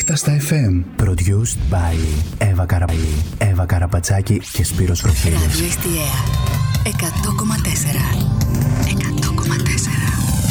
νύχτα στα FM. Produced by Εύα Καραπατσάκη και Σπύρος Βροχίδης. Ραδιό Εστιαία 100,4.